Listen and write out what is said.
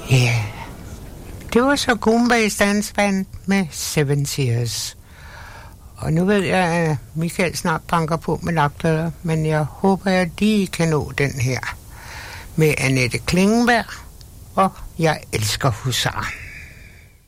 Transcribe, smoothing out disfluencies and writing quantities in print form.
Ja, det var så Goombase Dansband med 7 Years. Og nu ved jeg, at Michael snart banker på med lakplader, men jeg håber, at de kan nå den her med Annette Klingenberg, og Jeg elsker husaren.